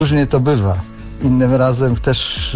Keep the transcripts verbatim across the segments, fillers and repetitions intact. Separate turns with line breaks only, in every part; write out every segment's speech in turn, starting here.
Różnie to bywa. Innym razem też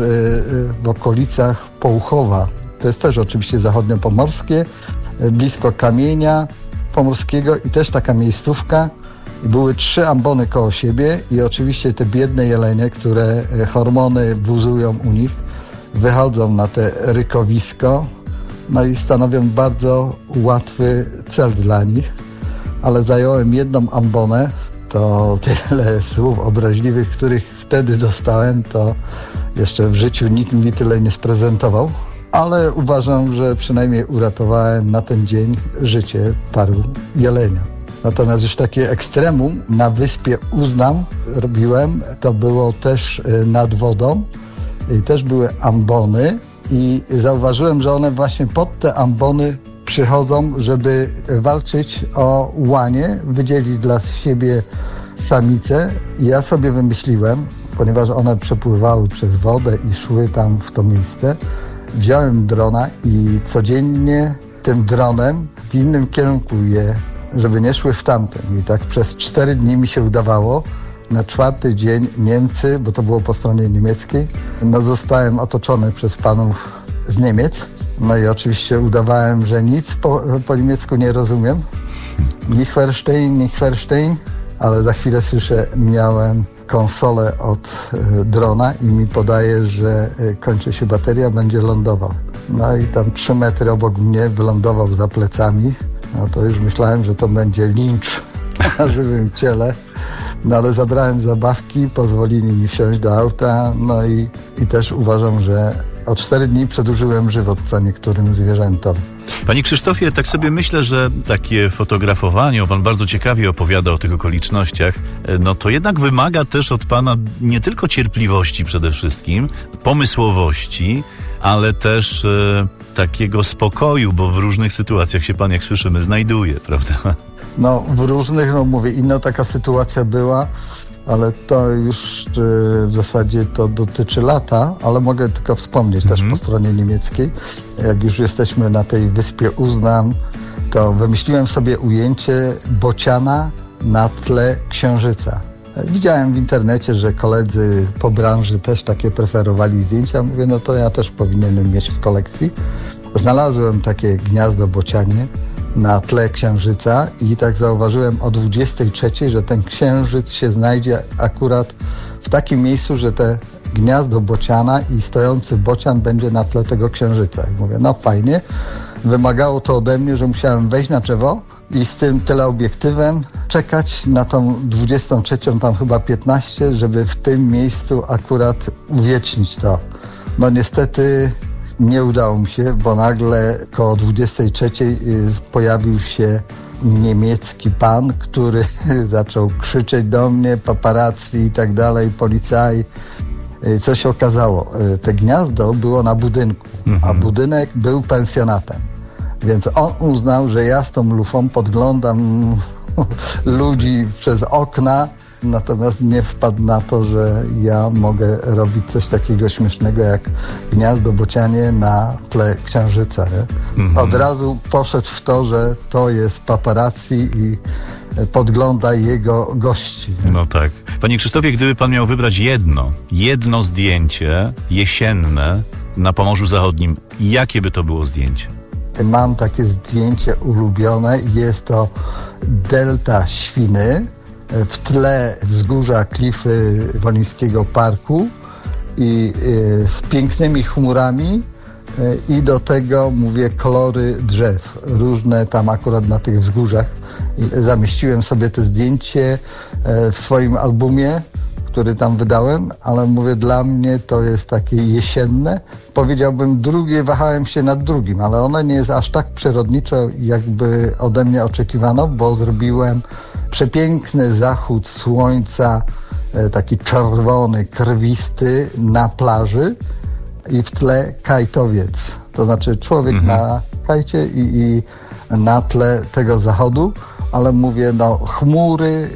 w okolicach Połuchowa, to jest też oczywiście zachodniopomorskie, blisko Kamienia Pomorskiego i też taka miejscówka. Były trzy ambony koło siebie i oczywiście te biedne jelenie, które hormony buzują u nich, wychodzą na te rykowisko, no i stanowią bardzo łatwy cel dla nich. Ale zająłem jedną ambonę, to tyle słów obraźliwych, których wtedy dostałem, to jeszcze w życiu nikt mi tyle nie sprezentował. Ale uważam, że przynajmniej uratowałem na ten dzień życie paru jelenia. Natomiast już takie ekstremum na wyspie Uznam robiłem, to było też nad wodą i też były ambony i zauważyłem, że one właśnie pod te ambony przychodzą, żeby walczyć o łanie, wydzielić dla siebie samicę. I ja sobie wymyśliłem, ponieważ one przepływały przez wodę i szły tam w to miejsce, wziąłem drona i codziennie tym dronem w innym kierunku je, żeby nie szły w tamten. I tak przez cztery dni mi się udawało. Na czwarty dzień Niemcy, bo to było po stronie niemieckiej, no zostałem otoczony przez panów z Niemiec. No i oczywiście udawałem, że nic po, po niemiecku nie rozumiem. Nicht verstehen, nicht verstehen, ale za chwilę słyszę, miałem konsolę od y, drona i mi podaje, że y, kończy się bateria, będzie lądował. No i tam trzy metry obok mnie wylądował za plecami. No to już myślałem, że to będzie lincz na żywym ciele. No ale zabrałem zabawki, pozwolili mi wsiąść do auta, no i, i też uważam, że o cztery dni przedłużyłem żywot co niektórym zwierzętom.
Panie Krzysztofie, tak sobie myślę, że takie fotografowanie, pan bardzo ciekawie opowiada o tych okolicznościach, no to jednak wymaga też od pana nie tylko cierpliwości przede wszystkim, pomysłowości, ale też e, takiego spokoju, bo w różnych sytuacjach się pan, jak słyszymy, znajduje, prawda?
No w różnych, no mówię, inna taka sytuacja była, ale to już w zasadzie to dotyczy lata, ale mogę tylko wspomnieć mm-hmm. też po stronie niemieckiej. Jak już jesteśmy na tej wyspie Uznam, to wymyśliłem sobie ujęcie bociana na tle księżyca. Widziałem w internecie, że koledzy po branży też takie preferowali zdjęcia. Mówię, no to ja też powinienem mieć w kolekcji. Znalazłem takie gniazdo bocianie na tle księżyca i tak zauważyłem o dwudziestej trzeciej, że ten księżyc się znajdzie akurat w takim miejscu, że te gniazdo bociana i stojący bocian będzie na tle tego księżyca. I mówię, no fajnie. Wymagało to ode mnie, że musiałem wejść na drzewo i z tym teleobiektywem czekać na tą dwudziestą trzecią, tam chyba piętnaście, żeby w tym miejscu akurat uwiecznić to. No niestety nie udało mi się, bo nagle koło dwudziestej trzeciej pojawił się niemiecki pan, który zaczął krzyczeć do mnie, paparazzi i tak dalej, policaj. Co się okazało? Te gniazdo było na budynku, a budynek był pensjonatem. Więc on uznał, że ja z tą lufą podglądam ludzi przez okna, natomiast nie wpadł na to, że ja mogę robić coś takiego śmiesznego jak gniazdo bocianie na tle księżyca. Mm-hmm. Od razu poszedł w to, że to jest paparazzi i podgląda jego gości. Nie?
No tak. Panie Krzysztofie, gdyby pan miał wybrać jedno, jedno zdjęcie jesienne na Pomorzu Zachodnim, jakie by to było zdjęcie?
Mam takie zdjęcie ulubione. Jest to Delta Świny. W tle wzgórza klify Wolińskiego Parku i y, z pięknymi chmurami y, i do tego, mówię, kolory drzew, różne tam akurat na tych wzgórzach. I zamieściłem sobie to zdjęcie y, w swoim albumie, który tam wydałem, ale mówię, dla mnie to jest takie jesienne. Powiedziałbym drugie, wahałem się nad drugim, ale ono nie jest aż tak przyrodnicze, jakby ode mnie oczekiwano, bo zrobiłem przepiękny zachód słońca, taki czerwony, krwisty na plaży i w tle kajtowiec. To znaczy człowiek mhm. na kajcie i, i na tle tego zachodu, ale mówię, no chmury,